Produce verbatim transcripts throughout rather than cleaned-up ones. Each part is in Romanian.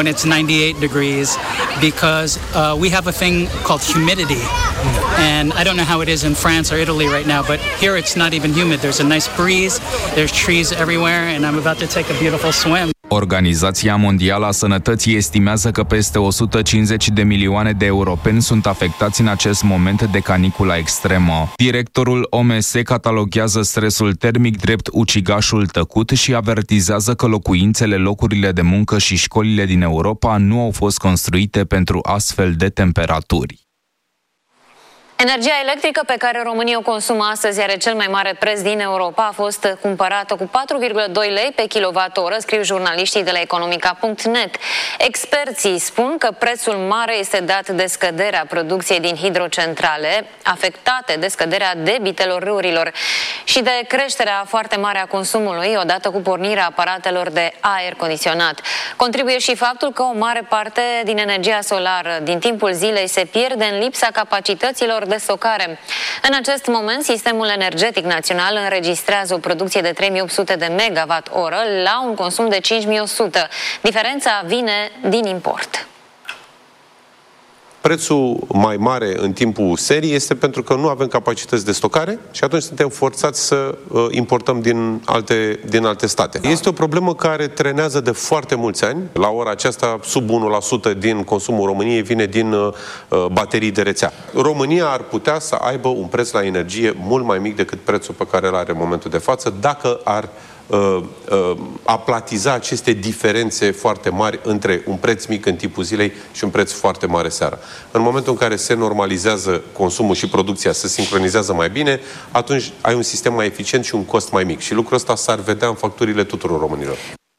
when it's ninety-eight degrees because uh, we have a thing called humidity. And I don't know how it is in France or Italy right now, but here it's not even humid. There's a nice breeze, there's trees everywhere, and I'm about to take a beautiful swim. Organizația Mondială a Sănătății estimează că peste o sută cincizeci de milioane de europeni sunt afectați în acest moment de canicula extremă. Directorul O M S cataloghează stresul termic drept ucigașul tăcut și avertizează că locuințele, locurile de muncă și școlile din Europa nu au fost construite pentru astfel de temperaturi. Energia electrică pe care românii o consumă astăzi are cel mai mare preț din Europa. A fost cumpărată cu patru virgulă doi lei pe kilowattoră, scriu jurnaliștii de la economica punct net. Experții spun că prețul mare este dat de scăderea producției din hidrocentrale, afectate de scăderea debitelor râurilor și de creșterea foarte mare a consumului odată cu pornirea aparatelor de aer condiționat. Contribuie și faptul că o mare parte din energia solară din timpul zilei se pierde în lipsa capacităților de stocare. În acest moment, sistemul energetic național înregistrează o producție de trei mii opt sute de megawatt-oră la un consum de cinci mii o sută. Diferența vine din import. Prețul mai mare în timpul serii este pentru că nu avem capacități de stocare și atunci suntem forțați să uh, importăm din alte, din alte state. Da. Este o problemă care trenează de foarte mulți ani. La ora aceasta, sub unu la sută din consumul României vine din uh, baterii de rețea. România ar putea să aibă un preț la energie mult mai mic decât prețul pe care îl are în momentul de față, dacă ar Uh, uh, aplatiza aceste diferențe foarte mari între un preț mic în timpul zilei și un preț foarte mare seara. În momentul în care se normalizează consumul și producția, se sincronizează mai bine, atunci ai un sistem mai eficient și un cost mai mic. Și lucrul ăsta s-ar vedea în facturile tuturor românilor.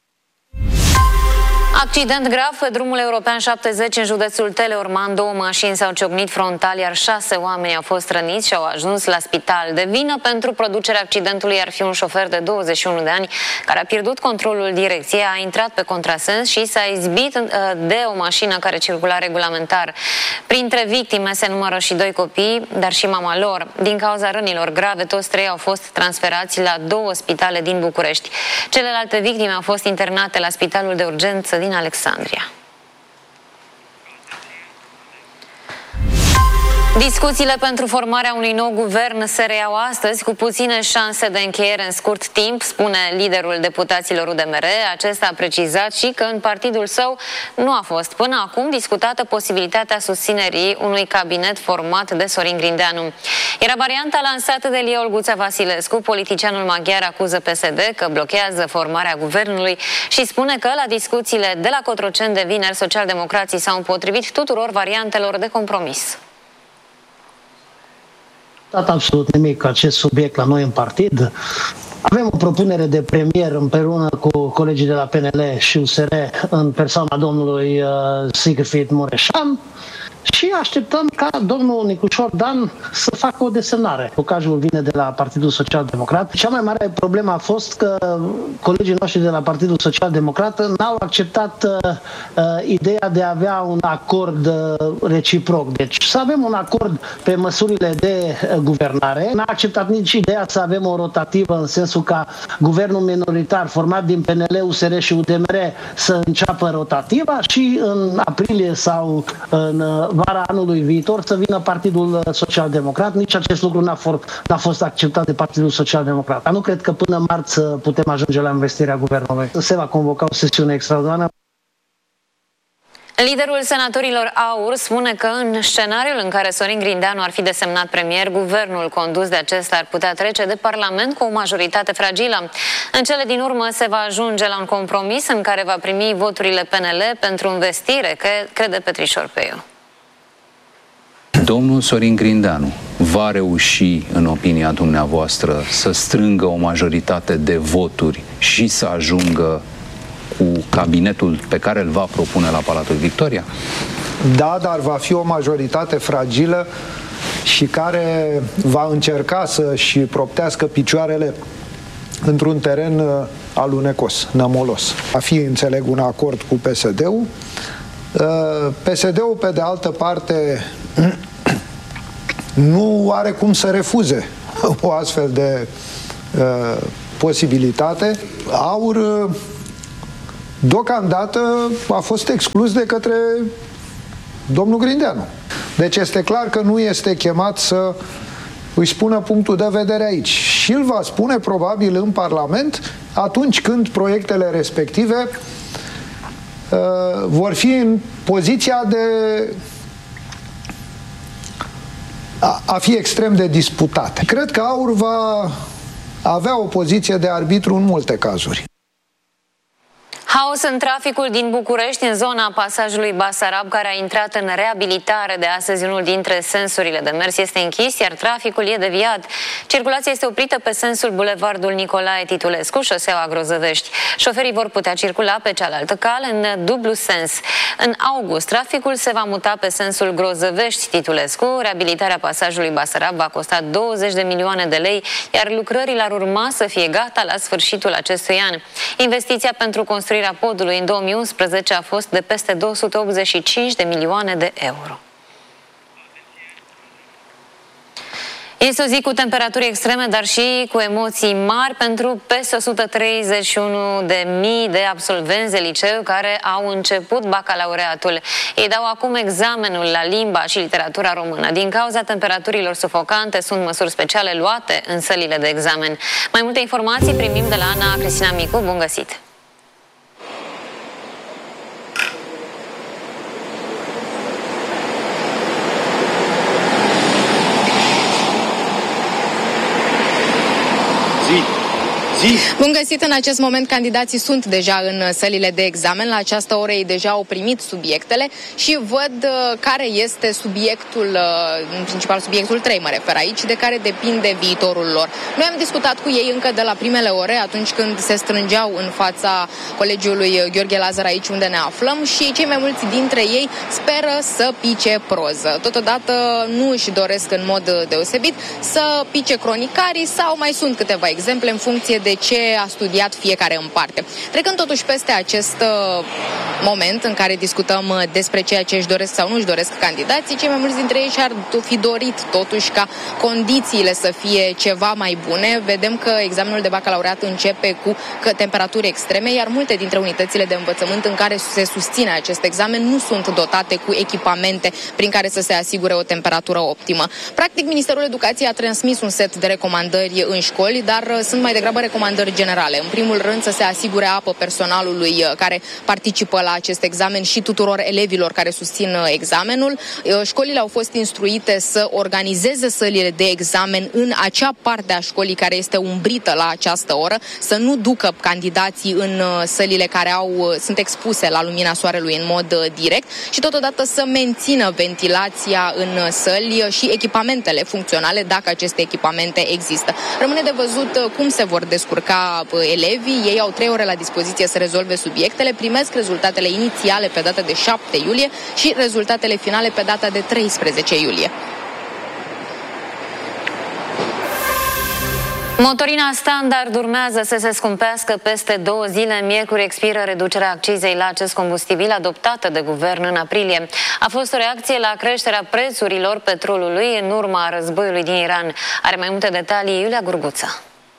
Accident grav pe drumul european șaptezeci în județul Teleorman. Două mașini s-au ciocnit frontal, iar șase oameni au fost răniți și au ajuns la spital. De vină pentru producerea accidentului ar fi un șofer de douăzeci și unu de ani care a pierdut controlul direcției, a intrat pe contrasens și s-a izbit de o mașină care circula regulamentar. Printre victime se numără și doi copii, dar și mama lor. Din cauza rănilor grave, toți trei au fost transferați la două spitale din București. Celelalte victime au fost internate la Spitalul de Urgență din Alexandria. Discuțiile pentru formarea unui nou guvern se reiau astăzi cu puține șanse de încheiere în scurt timp, spune liderul deputaților U D M R. Acesta a precizat și că în partidul său nu a fost până acum discutată posibilitatea susținerii unui cabinet format de Sorin Grindeanu. Era varianta lansată de Lia Olguța Vasilescu. Politicianul maghiar acuză P S D că blochează formarea guvernului și spune că la discuțiile de la Cotroceni de vineri, socialdemocrații s-au împotrivit tuturor variantelor de compromis. Absolut nimic acest subiect la noi în partid. Avem o propunere de premier împreună cu colegii de la P N L și U S R în persoana domnului uh, Sigfrid Mureșan și așteptăm ca domnul Nicușor Dan să facă o desemnare. Blocajul vine de la Partidul Social Democrat. Cea mai mare problemă a fost că colegii noștri de la Partidul Social Democrat n-au acceptat uh, uh, ideea de a avea un acord uh, reciproc. Deci să avem un acord pe măsurile de uh, guvernare. N-a acceptat nici ideea să avem o rotativă în sensul ca guvernul minoritar format din P N L, U S R și U D M R să înceapă rotativa și în aprilie sau în uh, vara anului viitor să vină Partidul Social Democrat. Nici acest lucru n-a fost, n-a fost acceptat de Partidul Social Democrat. Dar nu cred că până marți putem ajunge la investirea guvernului. Se va convoca o sesiune extraordinară. Liderul senatorilor AUR spune că în scenariul în care Sorin Grindeanu ar fi desemnat premier, guvernul condus de acesta ar putea trece de Parlament cu o majoritate fragilă. În cele din urmă se va ajunge la un compromis în care va primi voturile P N L pentru investire, crede Petrișor Peiu. Domnul Sorin Grindeanu va reuși, în opinia dumneavoastră, să strângă o majoritate de voturi și să ajungă cu cabinetul pe care îl va propune la Palatul Victoria? Da, dar va fi o majoritate fragilă și care va încerca să-și proptească picioarele într-un teren alunecos, nămolos. Va fi, înțeleg, un acord cu P S D-ul. P S D-ul, pe de altă parte, nu are cum să refuze o astfel de uh, posibilitate. AUR deocamdată a fost exclus de către domnul Grindeanu. Deci este clar că nu este chemat să îi spună punctul de vedere aici. Și îl va spune probabil în Parlament atunci când proiectele respective uh, vor fi în poziția de a, a fi extrem de disputate. Cred că AUR va avea o poziție de arbitru în multe cazuri. Haos în traficul din București, în zona pasajului Basarab, care a intrat în reabilitare de astăzi. Unul dintre sensurile de mers este închis, iar traficul e deviat. Circulația este oprită pe sensul Bulevardul Nicolae Titulescu, șoseaua Grozăvești. Șoferii vor putea circula pe cealaltă cale în dublu sens. În august, traficul se va muta pe sensul Grozăvești-Titulescu. Reabilitarea pasajului Basarab va costa douăzeci de milioane de lei, iar lucrările ar urma să fie gata la sfârșitul acestui an. Investiția pentru construirea podului în două mii unsprezece a fost de peste două sute optzeci și cinci de milioane de euro. Este o zi cu temperaturi extreme, dar și cu emoții mari pentru peste o sută treizeci și unu de mii de absolvenți de liceu care au început bacalaureatul. Ei dau acum examenul la limba și literatura română. Din cauza temperaturilor sufocante, sunt măsuri speciale luate în sălile de examen. Mai multe informații primim de la Ana Cristina Micu. Bun găsit! Bun găsit! În acest moment candidații sunt deja în sălile de examen. La această oră ei deja au primit subiectele și văd care este subiectul, în principal subiectul trei mă refer aici, de care depinde viitorul lor. Noi am discutat cu ei încă de la primele ore, atunci când se strângeau în fața Colegiului Gheorghe Lazar, aici unde ne aflăm, și cei mai mulți dintre ei speră să pice proză. Totodată nu își doresc în mod deosebit să pice cronicarii sau mai sunt câteva exemple în funcție de ce a studiat fiecare în parte. Trecând totuși peste acest uh, moment în care discutăm despre ceea ce își doresc sau nu își doresc candidații, cei mai mulți dintre ei și-ar fi dorit totuși ca condițiile să fie ceva mai bune. Vedem că examenul de bacalaureat începe cu temperaturi extreme, iar multe dintre unitățile de învățământ în care se susține acest examen nu sunt dotate cu echipamente prin care să se asigure o temperatură optimă. Practic, Ministerul Educației a transmis un set de recomandări în școli, dar sunt mai degrabă recomandări generale. În primul rând, să se asigure apă personalului care participă la acest examen și tuturor elevilor care susțin examenul. Școlile au fost instruite să organizeze sălile de examen în acea parte a școlii care este umbrită la această oră, să nu ducă candidații în sălile care au, sunt expuse la lumina soarelui în mod direct și totodată să mențină ventilația în săli și echipamentele funcționale, dacă aceste echipamente există. Rămâne de văzut cum se vor descurca elevii. Ei au trei ore la dispoziție să rezolve subiectele, primesc rezultatele inițiale pe data de șapte iulie și rezultatele finale pe data de treisprezece iulie. Motorina standard urmează să se scumpească peste două zile. Miercuri expiră reducerea accizei la acest combustibil adoptată de guvern în aprilie. A fost o reacție la creșterea prețurilor petrolului în urma războiului din Iran. Are mai multe detalii Iulia Gurguța.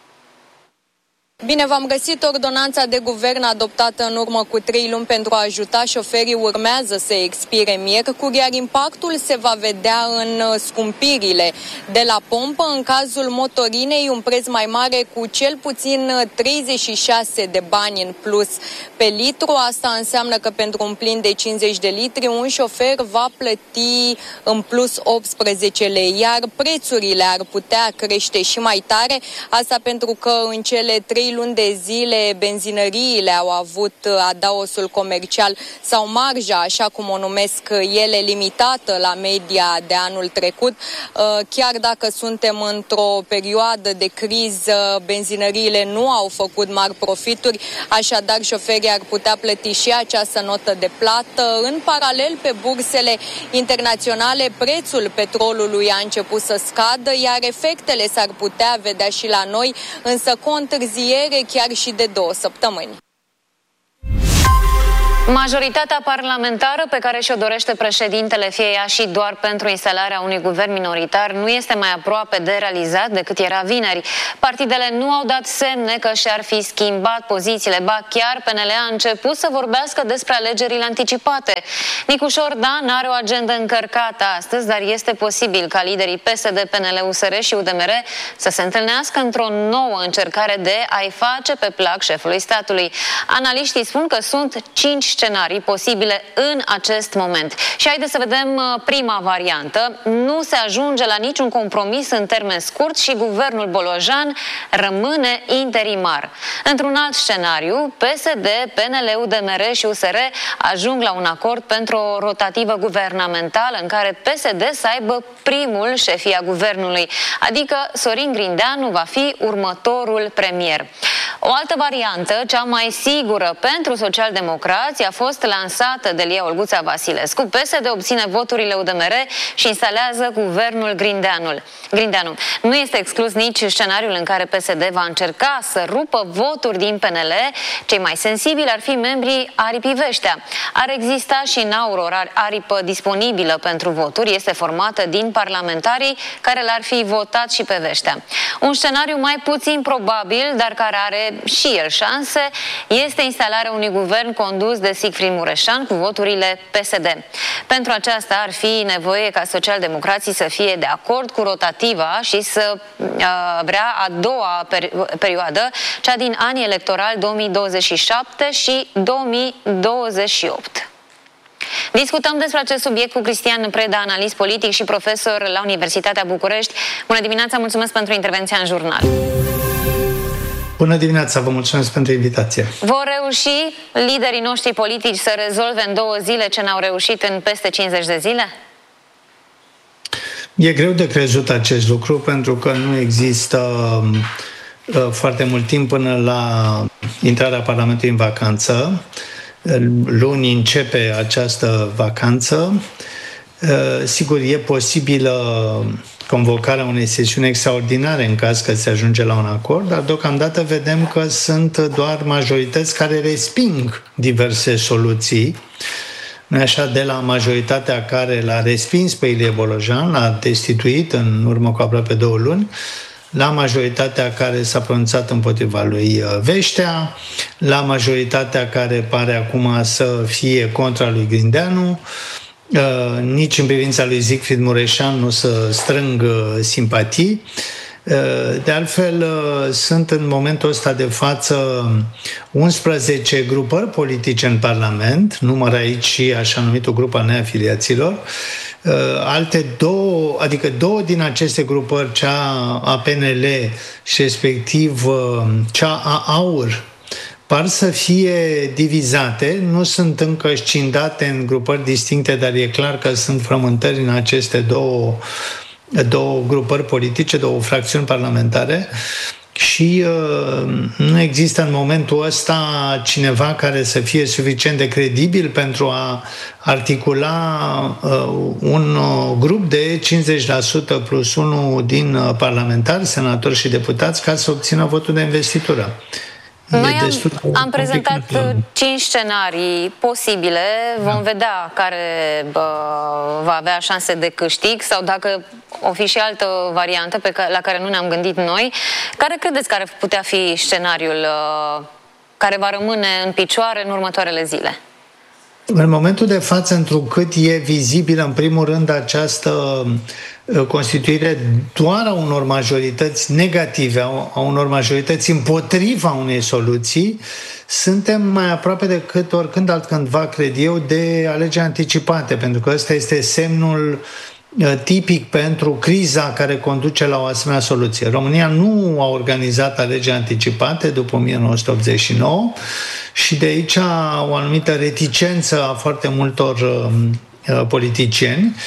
Bine v-am găsit. Ordonanța de guvern adoptată în urmă cu trei luni pentru a ajuta șoferii urmează să expire miercuri, iar impactul se va vedea în scumpirile de la pompă. În cazul motorinei, un preț mai mare cu cel puțin treizeci și șase de bani în plus pe litru. Asta înseamnă că pentru un plin de cincizeci de litri, un șofer va plăti în plus optsprezece lei, iar prețurile ar putea crește și mai tare. Asta pentru că în cele trei luni de zile benzinăriile au avut adaosul comercial sau marja, așa cum o numesc ele, limitată la media de anul trecut. Chiar dacă suntem într-o perioadă de criză, benzinăriile nu au făcut mari profituri, așadar șoferii ar putea plăti și această notă de plată. În paralel, pe bursele internaționale, prețul petrolului a început să scadă, iar efectele s-ar putea vedea și la noi, însă cu o întârziere chiar și de două săptămâni. Majoritatea parlamentară pe care și-o dorește președintele, fie ea și doar pentru instalarea unui guvern minoritar, nu este mai aproape de realizat decât era vineri. Partidele nu au dat semne că și-ar fi schimbat pozițiile, ba chiar P N L a început să vorbească despre alegerile anticipate. Nicușor Dan are o agendă încărcată astăzi, dar este posibil ca liderii P S D, P N L, U S R și U D M R să se întâlnească într-o nouă încercare de a-i face pe plac șefului statului. Analiștii spun că sunt cinci scenarii posibile în acest moment. Și haideți să vedem prima variantă. Nu se ajunge la niciun compromis în termen scurt și guvernul Bolojan rămâne interimar. Într-un alt scenariu, P S D, P N L, U D M R și U S R ajung la un acord pentru o rotativă guvernamentală în care P S D să aibă primul șefia guvernului, adică Sorin Grindeanu va fi următorul premier. O altă variantă, cea mai sigură pentru socialdemocrați, a fost lansată de Lia Olguța Vasilescu. P S D obține voturile U D M R și instalează guvernul Grindeanul. Grindeanu. Nu este exclus nici scenariul în care P S D va încerca să rupă voturi din P N L. Cei mai sensibili ar fi membrii aripii Veștea. Ar exista și în Auror aripă disponibilă pentru voturi. Este formată din parlamentarii care l-ar fi votat și pe Veștea. Un scenariu mai puțin probabil, dar care are și el șanse, este instalarea unui guvern condus de Sigfrid Mureșan cu voturile P S D. Pentru aceasta ar fi nevoie ca socialdemocrații să fie de acord cu rotativa și să uh, vrea a doua peri- perioadă, cea din anii electorali două mii douăzeci și șapte și două mii douăzeci și opt. Discutăm despre acest subiect cu Cristian Preda, analist politic și profesor la Universitatea București. Bună dimineața, mulțumesc pentru intervenția în jurnal. Bună dimineața, vă mulțumesc pentru invitație. Vor reuși liderii noștri politici să rezolve în două zile ce n-au reușit în peste cincizeci de zile? E greu de crezut acest lucru pentru că nu există uh, foarte mult timp până la intrarea Parlamentului în vacanță. Luni începe această vacanță. Uh, sigur, e posibilă convocarea unei sesiuni extraordinare în caz că se ajunge la un acord, dar deocamdată vedem că sunt doar majorități care resping diverse soluții. Nu așa, de la majoritatea care l-a respins pe Ilie Bolojan, l-a destituit în urmă cu aproape două luni, la majoritatea care s-a pronunțat împotriva lui Veștea, la majoritatea care pare acum să fie contra lui Grindeanu. Uh, nici în privința lui Sigfrid Mureșan nu să strâng uh, simpatii. Uh, de altfel, uh, sunt în momentul ăsta de față unsprezece grupări politice în Parlament, număr aici și așa numitul grup al neafiliaților. Uh, alte două, adică două din aceste grupări, cea a P N L și respectiv uh, cea a AUR, par să fie divizate, nu sunt încă scindate în grupări distincte, dar e clar că sunt frământări în aceste două, două grupări politice, două fracțiuni parlamentare și uh, nu există în momentul ăsta cineva care să fie suficient de credibil pentru a articula uh, un uh, grup de cincizeci la sută plus unul din uh, parlamentari, senatori și deputați ca să obțină votul de investitură. Noi am, am prezentat cinci scenarii posibile, vom vedea care bă, va avea șanse de câștig sau dacă o fi și altă variantă pe care, la care nu ne-am gândit noi. Care credeți că ar putea fi scenariul uh, care va rămâne în picioare în următoarele zile? În momentul de față, întrucât e vizibilă în primul rând această constituire doar a unor majorități negative, a unor majorități împotriva unei soluții, suntem mai aproape decât oricând altcândva, cred eu, de alegeri anticipate, pentru că ăsta este semnul tipic pentru criza care conduce la o asemenea soluție. România nu a organizat alegeri anticipate după o mie nouă sute optzeci și nouă și de aici o anumită reticență a foarte multor uh, politicieni.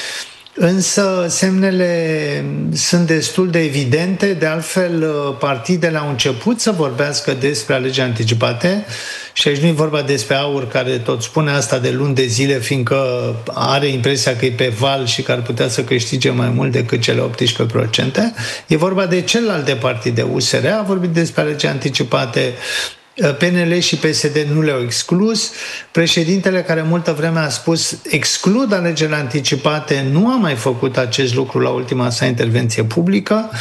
Însă semnele sunt destul de evidente, de altfel partidele au început să vorbească despre alegeri anticipate și aici nu e vorba despre AUR care tot spune asta de luni de zile, fiindcă are impresia că e pe val și că ar putea să câștige mai mult decât cele optsprezece la sută. E vorba de celelalte partide. U S R a vorbit despre alegeri anticipate, P N L și P S D nu le-au exclus. Președintele, care multă vreme a spus exclud alegerile anticipate, nu a mai făcut acest lucru la ultima sa intervenție publică.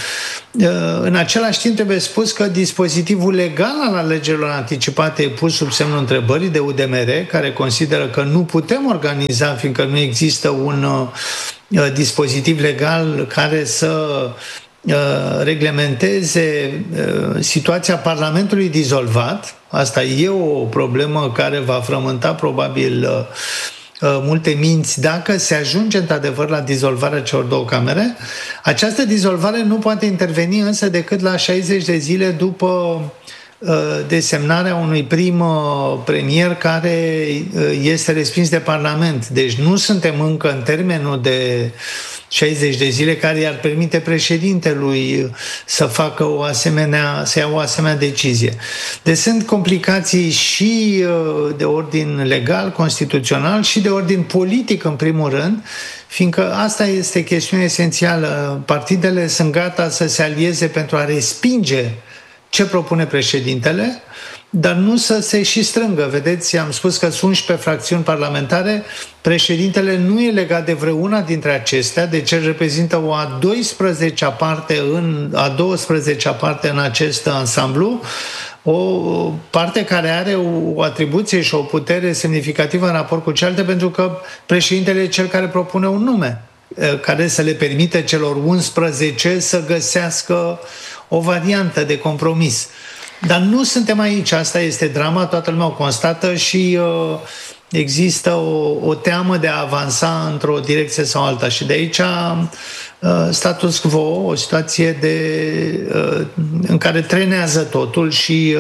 În același timp trebuie spus că dispozitivul legal al alegerilor anticipate e pus sub semnul întrebării de U D M R, care consideră că nu putem organiza, fiindcă nu există un uh, dispozitiv legal care să uh, reglementeze uh, situația Parlamentului dizolvat. Asta e o problemă care va frământa probabil uh, multe minți dacă se ajunge într-adevăr la dizolvarea celor două camere. Această dizolvare nu poate interveni însă decât la șaizeci de zile după desemnarea unui prim premier care este respins de Parlament. Deci nu suntem încă în termenul de șaizeci de zile care i-ar permite președintelui să facă o asemenea, să ia o asemenea decizie. Deci sunt complicații și de ordin legal, constituțional și de ordin politic în primul rând, fiindcă asta este chestiunea esențială. Partidele sunt gata să se alieze pentru a respinge ce propune președintele, dar nu să se și strângă. Vedeți, am spus că sunt unsprezece fracțiuni parlamentare, președintele nu e legat de vreuna dintre acestea, deci el reprezintă o a douăsprezecea parte în, a douăsprezecea parte în acest ansamblu, o parte care are o atribuție și o putere semnificativă în raport cu cealaltă, pentru că președintele e cel care propune un nume care să le permite celor unsprezece să găsească o variantă de compromis. Dar nu suntem aici, asta este drama, toată lumea o constată și uh, există o, o teamă de a avansa într-o direcție sau alta și de aici uh, status quo, o situație de, uh, în care trenează totul și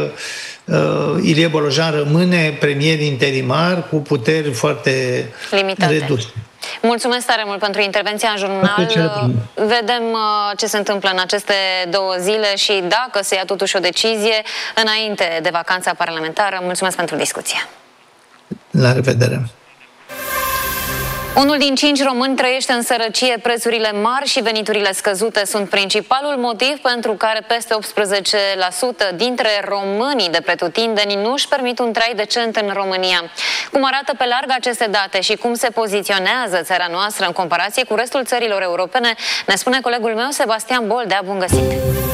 uh, Ilie Bolojan rămâne premier interimar cu puteri foarte limitate, reduse. Mulțumesc tare mult pentru intervenția în jurnal. Vedem ce se întâmplă în aceste două zile și dacă se ia totuși o decizie înainte de vacanța parlamentară. Mulțumesc pentru discuție. La revedere. Unul din cinci români trăiește în sărăcie, prețurile mari și veniturile scăzute sunt principalul motiv pentru care peste optsprezece la sută dintre românii de pretutindeni nu își permit un trai decent în România. Cum arată pe larg aceste date și cum se poziționează țara noastră în comparație cu restul țărilor europene, ne spune colegul meu Sebastian Boldea. Bun găsit!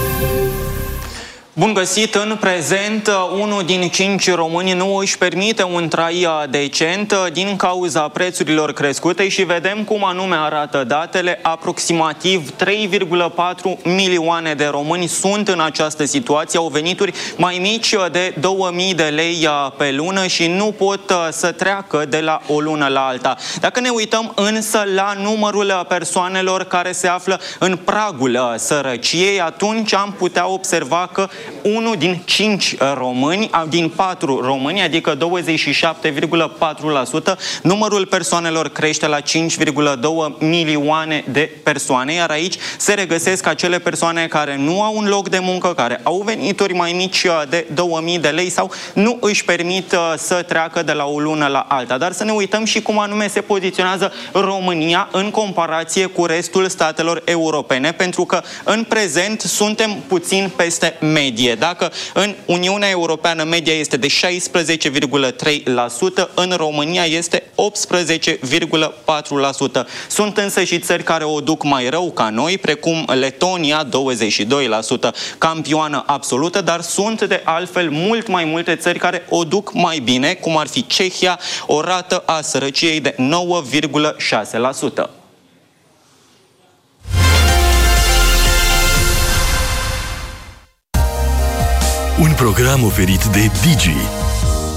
Bun găsit! În prezent, unul din cinci români nu își permite un trai decent din cauza prețurilor crescute și vedem cum anume arată datele. Aproximativ trei virgulă patru milioane de români sunt în această situație, au venituri mai mici de două mii de lei pe lună și nu pot să treacă de la o lună la alta. Dacă ne uităm însă la numărul persoanelor care se află în pragul sărăciei, atunci am putea observa că unul din cinci români, din patru români, adică douăzeci și șapte virgulă patru la sută, numărul persoanelor crește la cinci virgulă doi milioane de persoane, iar aici se regăsesc acele persoane care nu au un loc de muncă, care au venituri mai mici de două mii de lei sau nu își permit să treacă de la o lună la alta. Dar să ne uităm și cum anume se poziționează România în comparație cu restul statelor europene, pentru că în prezent suntem puțin peste medie. Dacă în Uniunea Europeană media este de șaisprezece virgulă trei la sută, în România este optsprezece virgulă patru la sută. Sunt însă și țări care o duc mai rău ca noi, precum Letonia, douăzeci și doi la sută, campioană absolută, dar sunt de altfel mult mai multe țări care o duc mai bine, cum ar fi Cehia, o rată a sărăciei de nouă virgulă șase la sută. Un program oferit de Digi,